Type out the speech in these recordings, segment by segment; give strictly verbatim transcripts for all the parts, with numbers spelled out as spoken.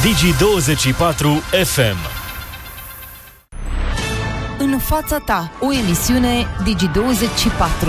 Digi douăzeci și patru F M. În fața ta, o emisiune Digi douăzeci și patru.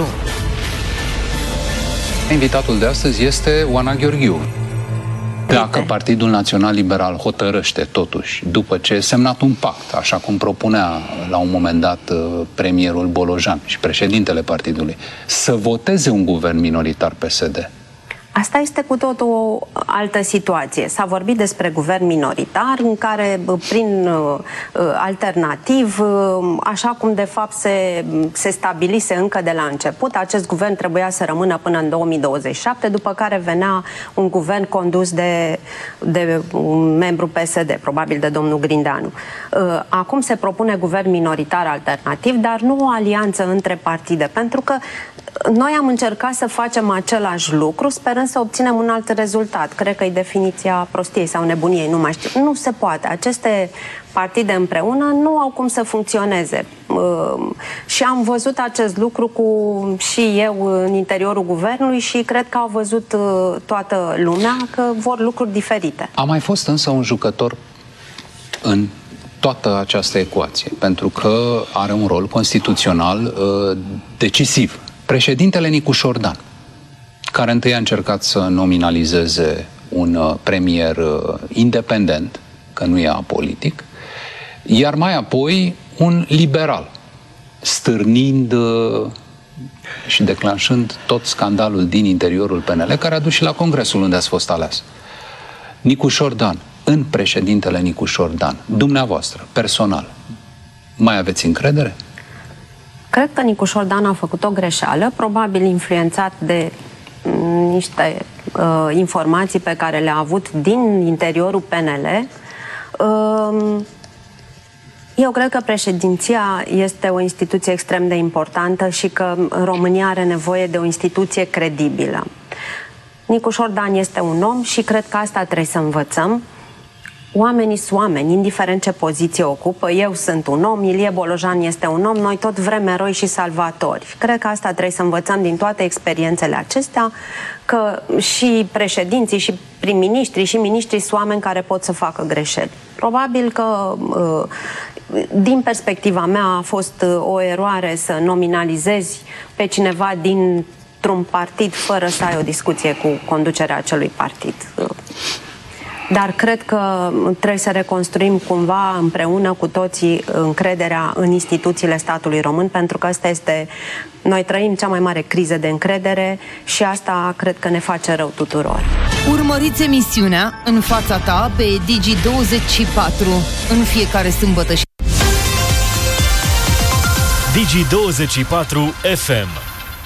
Invitatul de astăzi este Oana Gheorghiu. Dacă Partidul Național Liberal hotărăște totuși, după ce a semnat un pact, așa cum propunea la un moment dat premierul Bolojan și președintele partidului, să voteze un guvern minoritar P S D. Asta este cu tot o altă situație. S-a vorbit despre guvern minoritar în care, prin uh, alternativ, uh, așa cum de fapt se, se stabilise încă de la început, acest guvern trebuia să rămână până în două mii douăzeci și șapte, după care venea un guvern condus de, de un membru P S D, probabil de domnul Grindeanu. Uh, acum se propune guvern minoritar alternativ, dar nu o alianță între partide, pentru că noi am încercat să facem același lucru, sperând să obținem un alt rezultat. Cred că e definiția prostiei sau nebuniei, nu mai știu. Nu se poate. Aceste partide împreună nu au cum să funcționeze. Uh, și am văzut acest lucru cu și eu în interiorul guvernului și cred că au văzut uh, toată lumea că vor lucruri diferite. A mai fost însă un jucător în toată această ecuație, pentru că are un rol constituțional uh, decisiv. Președintele Nicușor Dan, care întâi a încercat să nominalizeze un uh, premier uh, independent, că nu e apolitic, iar mai apoi un liberal, stârnind uh, și declanșând tot scandalul din interiorul P N L, care a dus și la congresul unde ați fost ales. Nicușor Dan, în președintele Nicușor Dan, dumneavoastră, personal, mai aveți încredere? Cred că Nicușor Dan a făcut o greșeală, probabil influențat de niște uh, informații pe care le-a avut din interiorul P N L. Uh, eu cred că președinția este o instituție extrem de importantă și că România are nevoie de o instituție credibilă. Nicușor Dan este un om și cred că asta trebuie să învățăm. Oamenii sunt oameni, indiferent ce poziție ocupă. Eu sunt un om, Ilie Bolojan este un om, noi tot vrem eroi și salvatori. Cred că asta trebuie să învățăm din toate experiențele acestea, că și președinții, și prim-ministrii, și miniștrii sunt oameni care pot să facă greșeli. Probabil că, din perspectiva mea, a fost o eroare să nominalizezi pe cineva dintr-un partid fără să ai o discuție cu conducerea acelui partid. Dar cred că trebuie să reconstruim cumva împreună cu toții încrederea în instituțiile statului român, pentru că asta este... Noi trăim cea mai mare criză de încredere și asta cred că ne face rău tuturor. Urmăriți emisiunea În fața ta pe Digi douăzeci și patru în fiecare sâmbătă și... Digi douăzeci și patru F M.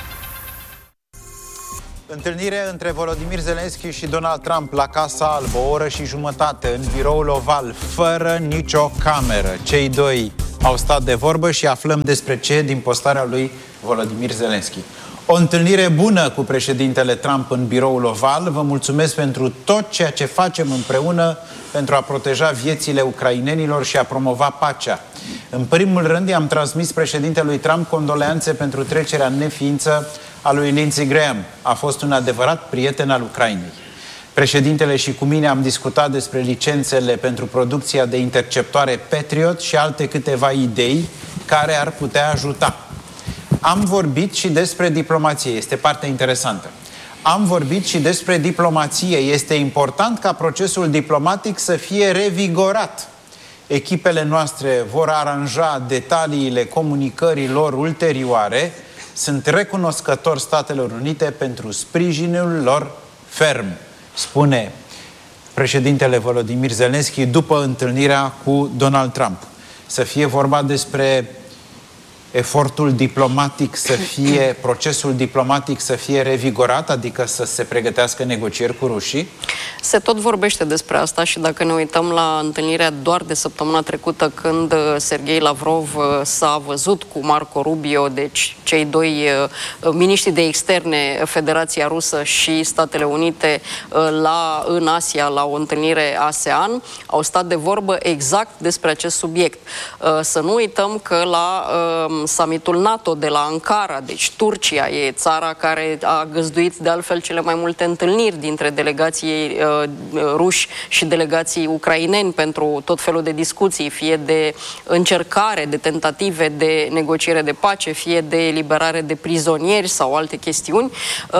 Întâlnire între Volodymyr Zelensky și Donald Trump la Casa Albă, o oră și jumătate, în biroul oval, fără nicio cameră. Cei doi au stat de vorbă și aflăm despre ce din postarea lui Volodymyr Zelensky. O întâlnire bună cu președintele Trump în biroul oval. Vă mulțumesc pentru tot ceea ce facem împreună pentru a proteja viețile ucrainenilor și a promova pacea. În primul rând, i-am transmis președintelui Trump condoleanțe pentru trecerea în neființă a lui Lindsey Graham. A fost un adevărat prieten al Ucrainei. Președintele și cu mine am discutat despre licențele pentru producția de interceptoare Patriot și alte câteva idei care ar putea ajuta. Am vorbit și despre diplomație. Este partea interesantă. Am vorbit și despre diplomație. Este important ca procesul diplomatic să fie revigorat. Echipele noastre vor aranja detaliile comunicării lor ulterioare. Sunt recunoscător Statelor Unite pentru sprijinul lor ferm, spune președintele Volodymyr Zelensky după întâlnirea cu Donald Trump. Să fie vorba despre efortul diplomatic să fie, procesul diplomatic să fie revigorat, adică să se pregătească negocieri cu rușii? Se tot vorbește despre asta și dacă ne uităm la întâlnirea doar de săptămâna trecută, când Serghei Lavrov s-a văzut cu Marco Rubio, deci cei doi miniștri de externe, Federația Rusă și Statele Unite, la, în Asia, la o întâlnire ASEAN, au stat de vorbă exact despre acest subiect. Să nu uităm că la summitul NATO de la Ankara, deci Turcia e țara care a găzduit de altfel cele mai multe întâlniri dintre delegații ruși și delegații ucraineni pentru tot felul de discuții, fie de încercare, de tentative de negociere de pace, fie de eliberare de prizonieri sau alte chestiuni.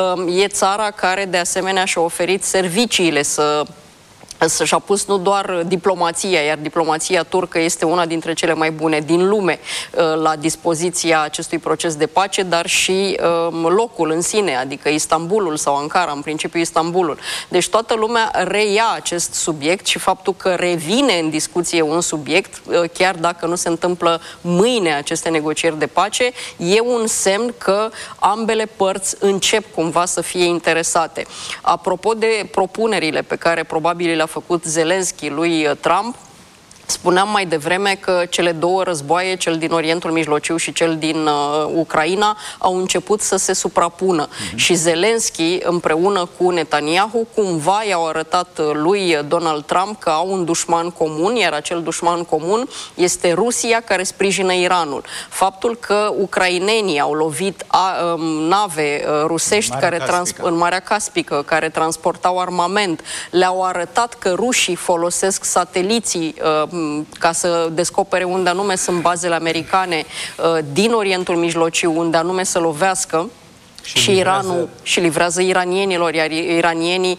E țara care de asemenea și-a oferit serviciile să și-a pus nu doar diplomația, iar diplomația turcă este una dintre cele mai bune din lume la dispoziția acestui proces de pace, dar și locul în sine, adică Istanbulul sau Ankara, în principiu Istanbulul. Deci toată lumea reia acest subiect și faptul că revine în discuție un subiect, chiar dacă nu se întâmplă mâine aceste negocieri de pace, e un semn că ambele părți încep cumva să fie interesate. Apropo de propunerile pe care probabil le-a făcut Zelenski lui Trump, spuneam mai devreme că cele două războaie, cel din Orientul Mijlociu și cel din uh, Ucraina, au început să se suprapună. Mm-hmm. Și Zelenski, împreună cu Netanyahu, cumva i-au arătat lui Donald Trump că au un dușman comun, iar acel dușman comun este Rusia, care sprijină Iranul. Faptul că ucrainenii au lovit a, um, nave uh, rusești care trans- în Marea Caspică, care transportau armament, le-au arătat că rușii folosesc sateliții uh, ca să descopere unde anume sunt bazele americane uh, din Orientul Mijlociu, unde anume să lovească. Și, și Iranul și livrează iranienilor, iar iranienii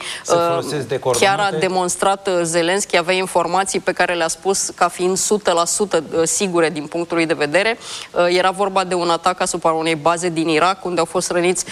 uh, chiar a demonstrat uh, Zelenski, avea informații pe care le-a spus ca fiind o sută la sută sigure din punctul lui de vedere. Uh, era vorba de un atac asupra unei baze din Irak, unde au fost răniți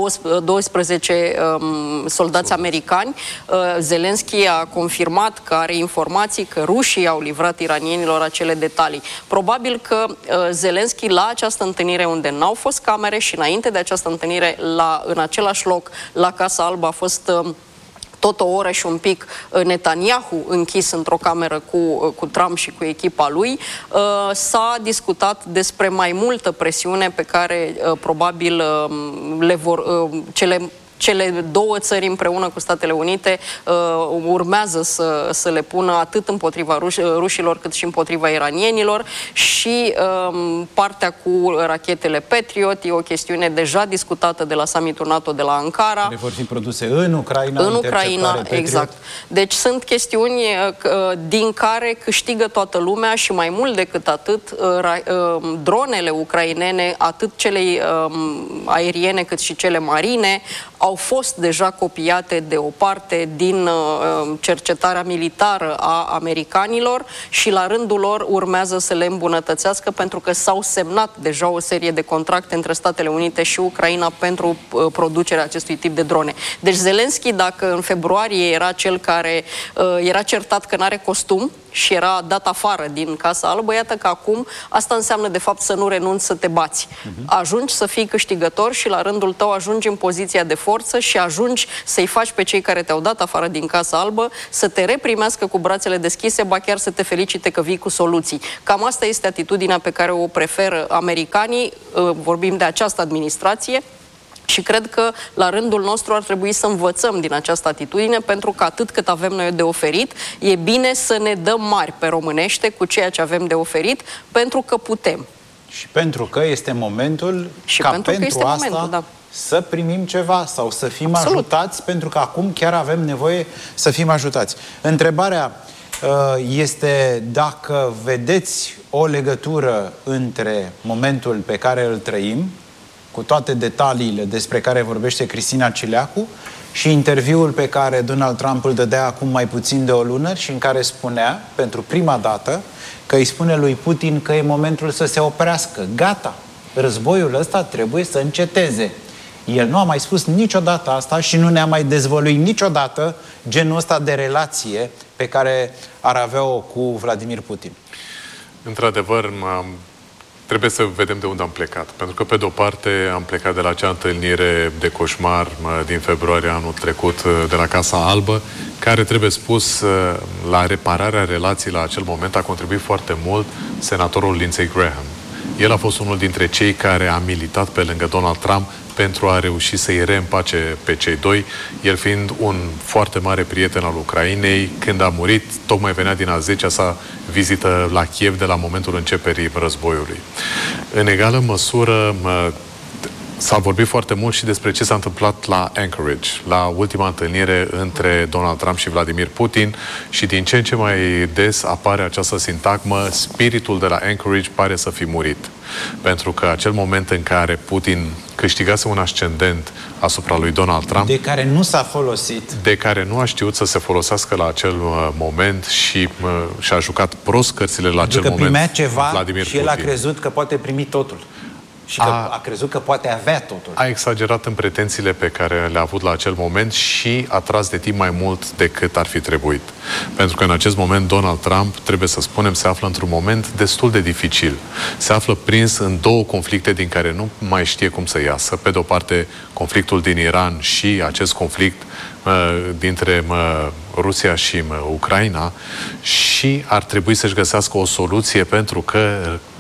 doisprezece um, soldați americani. Uh, Zelenski a confirmat că are informații că rușii au livrat iranienilor acele detalii. Probabil că uh, Zelenski la această întâlnire unde n-au fost camere și înainte de această întâlnire La, în același loc, la Casa Albă, a fost uh, tot o oră și un pic uh, Netanyahu închis într-o cameră cu, uh, cu Trump și cu echipa lui. Uh, s-a discutat despre mai multă presiune pe care uh, probabil uh, le vor, uh, cele Cele două țări împreună cu Statele Unite uh, urmează să, să le pună atât împotriva ruș, rușilor cât și împotriva iranienilor și uh, partea cu rachetele Patriot e o chestiune deja discutată de la summitul NATO de la Ankara. Care vor fi produse în Ucraina. În Ucraina, exact. Deci sunt chestiuni uh, din care câștigă toată lumea și mai mult decât atât, uh, uh, dronele ucrainene, atât cele uh, aeriene cât și cele marine, au fost deja copiate de o parte din uh, cercetarea militară a americanilor și la rândul lor urmează să le îmbunătățească pentru că s-au semnat deja o serie de contracte între Statele Unite și Ucraina pentru uh, producerea acestui tip de drone. Deci Zelenski, dacă în februarie era cel care uh, era certat că n-are costum și era dat afară din Casa Albă, iată că acum asta înseamnă de fapt să nu renunți să te bați. Uh-huh. Ajungi să fii câștigător și la rândul tău ajungi în poziția de forță și ajungi să-i faci pe cei care te-au dat afară din Casa Albă să te reprimească cu brațele deschise, ba chiar să te felicite că vii cu soluții. Cam asta este atitudinea pe care o preferă americanii, vorbim de această administrație, și cred că la rândul nostru ar trebui să învățăm din această atitudine, pentru că atât cât avem noi de oferit, e bine să ne dăm mari pe românește cu ceea ce avem de oferit, pentru că putem. Și pentru că este momentul și ca pentru, pentru că este asta momentul, da. să primim ceva sau să fim Absolut. ajutați, pentru că acum chiar avem nevoie să fim ajutați. Întrebarea uh, este dacă vedeți o legătură între momentul pe care îl trăim, cu toate detaliile despre care vorbește Cristina Cileacu, și interviul pe care Donald Trump îl dădea acum mai puțin de o lună și în care spunea, pentru prima dată, că îi spune lui Putin că e momentul să se oprească. Gata, războiul ăsta trebuie să înceteze. El nu a mai spus niciodată asta și nu ne-a mai dezvăluit niciodată genul ăsta de relație pe care ar avea-o cu Vladimir Putin. Într-adevăr, m-am trebuie să vedem de unde am plecat. Pentru că, pe de-o parte, am plecat de la acea întâlnire de coșmar din februarie anul trecut de la Casa Albă, care, trebuie spus, la repararea relației la acel moment a contribuit foarte mult senatorul Lindsey Graham. El a fost unul dintre cei care a militat pe lângă Donald Trump pentru a reuși să-i reîmpace pe cei doi, el fiind un foarte mare prieten al Ucrainei. Când a murit, tocmai venea din a zecea sa vizită la Kiev de la momentul începerii războiului. În egală măsură, S-a vorbit foarte mult și despre ce s-a întâmplat la Anchorage, la ultima întâlnire între Donald Trump și Vladimir Putin, și din ce în ce mai des apare această sintagmă: spiritul de la Anchorage pare să fi murit. Pentru că acel moment în care Putin câștigase un ascendent asupra lui Donald Trump, de care nu s-a folosit, de care nu a știut să se folosească la acel uh, moment și uh, și-a jucat prost cărțile la acel moment. Primea ceva Vladimir și el Putin a crezut că poate primi totul. Și că a, a crezut că poate avea totul. A exagerat în pretențiile pe care le-a avut la acel moment și a tras de timp mai mult decât ar fi trebuit. Pentru că în acest moment Donald Trump, trebuie să spunem, se află într-un moment destul de dificil. Se află prins în două conflicte din care nu mai știe cum să iasă. Pe de-o parte, conflictul din Iran și acest conflict uh, dintre uh, Rusia și uh, Ucraina, și ar trebui să-și găsească o soluție, pentru că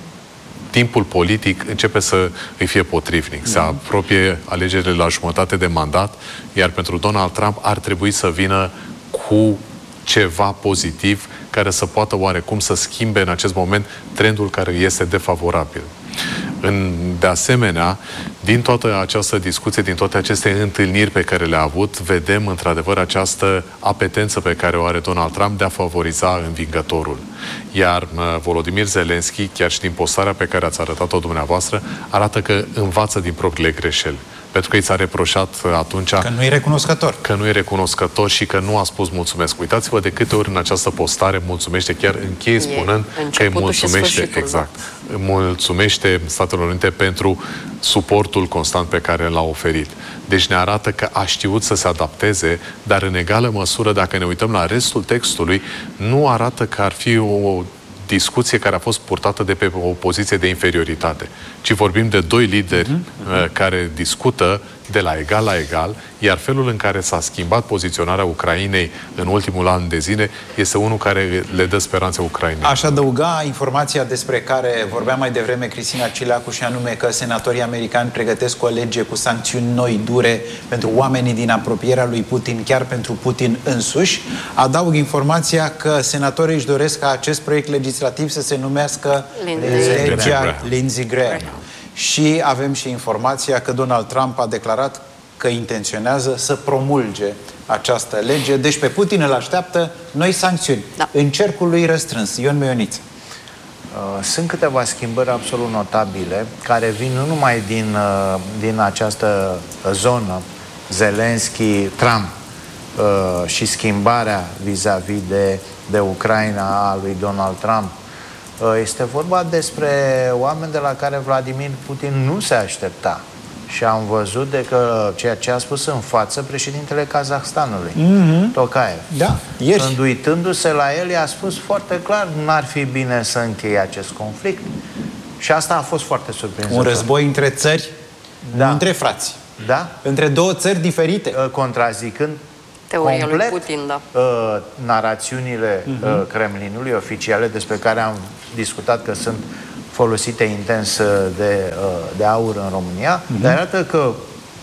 timpul politic începe să îi fie potrivnic. Se apropie alegerile la jumătate de mandat, iar pentru Donald Trump ar trebui să vină cu ceva pozitiv care să poată oarecum să schimbe în acest moment trendul care este defavorabil. În, de asemenea, din toată această discuție, din toate aceste întâlniri pe care le-a avut, vedem într-adevăr această apetență pe care o are Donald Trump de a favoriza învingătorul. Iar Volodymyr Zelensky, chiar și din postarea pe care ați arătat-o dumneavoastră, arată că învață din propriile greșeli. Pentru că i s-a reproșat atunci că nu e recunoscător. Că nu e recunoscător și că nu a spus mulțumesc. Uitați-vă de câte ori în această postare mulțumește, chiar încheie spunând că îi mulțumește, exact, da. mulțumește Statelor Unite pentru suportul constant pe care l-a oferit. Deci ne arată că a știut să se adapteze, dar în egală măsură, dacă ne uităm la restul textului, nu arată că ar fi o discuție care a fost purtată de pe o poziție de inferioritate, ci vorbim de doi lideri uh-huh. uh, care discută de la egal la egal, iar felul în care s-a schimbat poziționarea Ucrainei în ultimul an de zile este unul care le dă speranțe Ucrainei. Aș adăuga informația despre care vorbea mai devreme Cristina Cileacu, și anume că senatorii americani pregătesc o lege cu sancțiuni noi, dure, pentru oamenii din apropierea lui Putin, chiar pentru Putin însuși. Adaug informația că senatorii își doresc ca acest proiect legislativ să se numească Lindsey legea Lindsey Graham. Și avem și informația că Donald Trump a declarat că intenționează să promulge această lege. Deci pe Putin îl așteaptă noi sancțiuni. Da. În cercul lui răstrâns. Ion Meioniță. Sunt câteva schimbări absolut notabile care vin nu numai din, din această zonă, Zelensky-Trump, și schimbarea vis-a-vis de, de Ucraina a lui Donald Trump. Este vorba despre oameni de la care Vladimir Putin nu se aștepta. Și am văzut de că ceea ce a spus în față președintele Kazahstanului, mm-hmm. Tokayev. Da, ieri. Când uitându-se la el, i-a spus foarte clar: n-ar fi bine să încheie acest conflict. Și asta a fost foarte surprinzător. Un război între țări, da. Nu între frați. Da. Între două țări diferite. Contrazicând teoria complet, lui Putin, da. Uh, narațiunile uh-huh. uh, Kremlinului oficiale, despre care am discutat că sunt folosite intens de, uh, de aur în România, uh-huh. dar arată că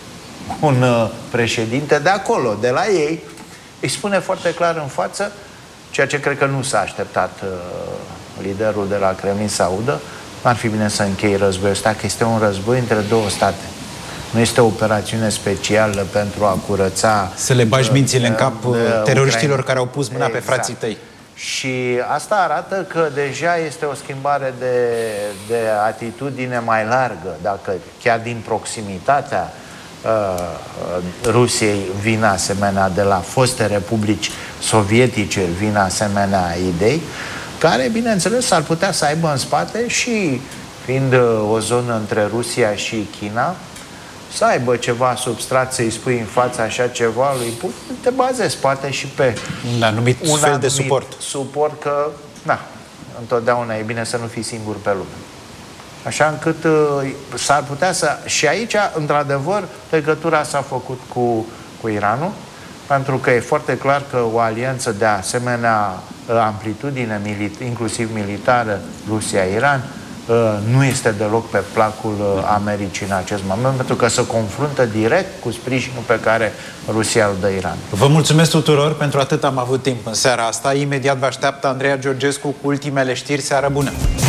un uh, președinte de acolo, de la ei, îi spune foarte clar în față ceea ce cred că nu s-a așteptat uh, liderul de la Kremlin să audă: n-ar fi bine să închei războiul ăsta, că este un război între două state. Nu este o operațiune specială pentru a curăța... Să le bagi mințile uh, în cap uh, teroriștilor care au pus mâna exact. pe frații tăi. Și asta arată că deja este o schimbare de, de atitudine mai largă. Dacă chiar din proximitatea uh, Rusiei vin asemenea, de la foste republici sovietice vin asemenea idei, care, bineînțeles, ar putea să aibă în spate și, fiind uh, o zonă între Rusia și China, să aibă ceva substrat, să-i spui în fața așa ceva lui Putin, te bazezi poate și pe un anumit un fel de suport. suport că, da, întotdeauna e bine să nu fii singur pe lume. Așa încât uh, s-ar putea să... Și aici, într-adevăr, legătura s-a făcut cu, cu Iranul, pentru că e foarte clar că o alianță de asemenea amplitudine, milit- inclusiv militară, Rusia-Iran, nu este deloc pe placul Americii în acest moment, pentru că se confruntă direct cu sprijinul pe care Rusia îl dă Iran. Vă mulțumesc tuturor, pentru atât am avut timp în seara asta. Imediat vă așteaptă Andreea Georgescu cu ultimele știri. Seară bună!